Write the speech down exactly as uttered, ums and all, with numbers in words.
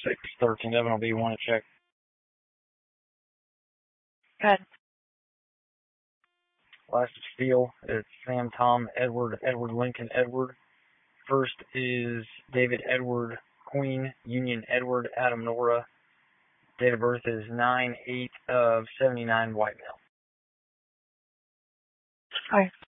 six thirteen Devon will be one to check. Good. Last is Steele. It's Sam, Tom, Edward, Edward, Lincoln, Edward. First is David, Edward, Queen, Union, Edward, Adam, Nora. Date of birth is nine eight of seventy-nine, white male. All right.